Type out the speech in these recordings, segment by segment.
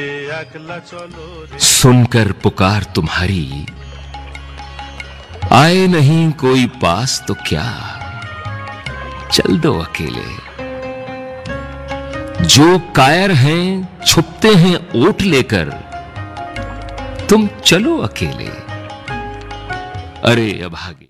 सुनकर पुकार तुम्हारी आए नहीं कोई पास तो क्या, चल दो अकेले। जो कायर हैं छुपते हैं ओट लेकर, तुम चलो अकेले। अरे अभागे।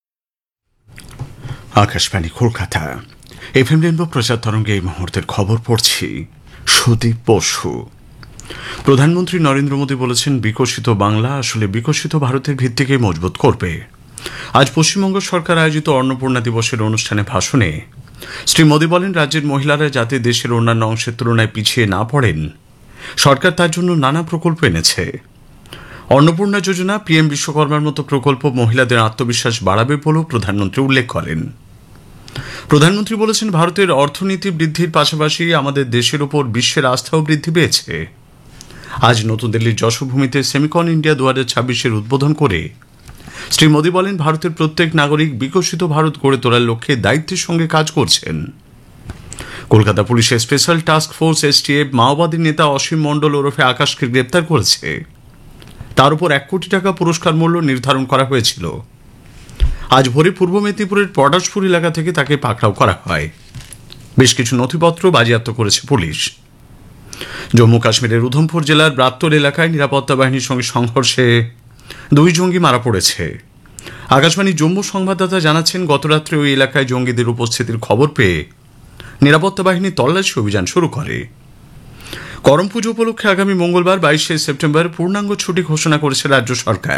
আকাশবাণী কলকাতা এফএম রেনবো প্রচার তরঙ্গে এই মুহূর্তের খবর পড়ছি সুদীপ বসু। প্রধানমন্ত্রী নরেন্দ্র মোদী বলেছেন, বিকশিত বাংলা আসলে বিকশিত ভারতের ভিত্তিকে মজবুত করবে। আজ পশ্চিমবঙ্গ সরকার আয়োজিত অন্নপূর্ণা দিবসের অনুষ্ঠানে ভাষণে শ্রী মোদী বলেন, রাজ্যের মহিলারা যাতে দেশের অন্যান্য অংশের তুলনায় পিছিয়ে না পড়েন, সরকার তার জন্য নানা প্রকল্প এনেছে। অন্নপূর্ণা যোজনা, পিএম বিশ্বকর্মার মতো প্রকল্প মহিলাদের আত্মবিশ্বাস বাড়াবে বলেও প্রধানমন্ত্রী উল্লেখ করেন। প্রধানমন্ত্রী বলেছেন, ভারতের অর্থনীতি বৃদ্ধির পাশাপাশি আমাদের দেশের উপর বিশ্বের আস্থাও বৃদ্ধি পেয়েছে। আজ নতুন দিল্লির যশোভূমিতে সেমিকন ইন্ডিয়া 2026-এর উদ্বোধন করে শ্রী মোদী বলেন, ভারতের প্রত্যেক নাগরিক বিকশিত ভারত গড়ে তোলার লক্ষ্যে দায়িত্বের সঙ্গে কাজ করছেন। কলকাতা পুলিশের স্পেশাল টাস্ক ফোর্স এসটিএফ মাওবাদী নেতা অসীম মণ্ডল ওরফে আকাশকে গ্রেপ্তার করেছে। তার উপর 1 কোটি টাকা পুরস্কার মূল্য নির্ধারণ করা হয়েছিল। আজ ভোরে পূর্ব মেদিনীপুরের পটাশপুর এলাকা থেকে তাকে পাকড়াও করা হয়। বেশ কিছু নথিপত্র বাজেয়াপ্ত করেছে পুলিশ। জম্মু কাশ্মীরের উধমপুর জেলার ব্রাত্তর এলাকায় নিরাপত্তা বাহিনীর সঙ্গে সংঘর্ষে 2 জঙ্গি মারা পড়েছে। আকাশবাণী জম্মু সংবাদদাতা জানাচ্ছেন, গতরাত্রে ওই এলাকায় জঙ্গিদের উপস্থিতির খবর পেয়ে নিরাপত্তা বাহিনী তল্লাশি অভিযান শুরু করে। করম পুজো উপলক্ষে আগামী মঙ্গলবার 22শে সেপ্টেম্বর পূর্ণাঙ্গ ছুটি ঘোষণা করেছে রাজ্য সরকার।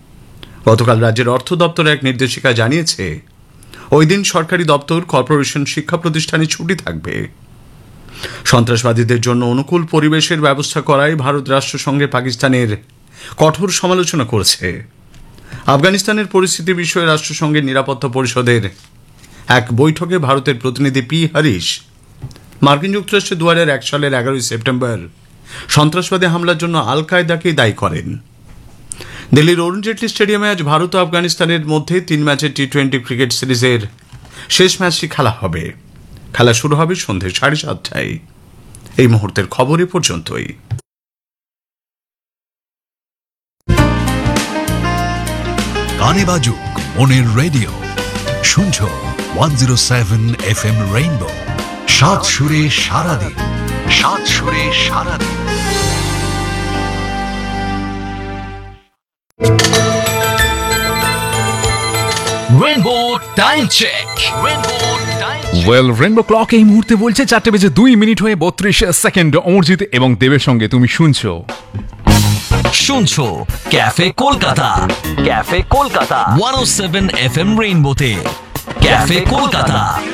গতকাল রাজ্যের অর্থ দপ্তর এক নির্দেশিকা জানিয়েছে, ওই দিন সরকারি দপ্তর, কর্পোরেশন, শিক্ষা প্রতিষ্ঠানে ছুটি থাকবে। সন্ত্রাসবাদীদের জন্য অনুকূল পরিবেশের ব্যবস্থা করায় ভারত রাষ্ট্রসংঘে পাকিস্তানের কঠোর সমালোচনা করেছে। আফগানিস্তানের পরিস্থিতি বিষয়ে রাষ্ট্রসংঘের নিরাপত্তা পরিষদের এক বৈঠকে ভারতের প্রতিনিধি পি হরিশ মার্কিন যুক্তরাষ্ট্রে 2001 সালের 11 সেপ্টেম্বর সন্ত্রাসবাদী হামলার জন্য আল কায়দাকেই দায়ী করেন। দিল্লির অরুণ জেটলি স্টেডিয়ামে আজ ভারত ও আফগানিস্তানের মধ্যে 3 ম্যাচের টি20 ক্রিকেট সিরিজের শেষ ম্যাচটি খেলা হবে। খেলা শুরু হবে সন্ধ্যে 7:30টায়। এই মুহূর্তের খবর এ পর্যন্তই। গানে বাজুক মনের রেডিও, শুনছো 107 FM রেইনবো। 7 সুরে সারাদিন, 7 সুরে সারাদিন। Rainbow time check. Well, rainbow clock এই মুহূর্তে বলছে 4:02 হয়ে 32 সেকেন্ড। অমরজিৎ এবং দেবের সঙ্গে তুমি শুনছো cafe Kolkata. Cafe Kolkata 107 FM রেইনবোতে। Cafe Kolkata.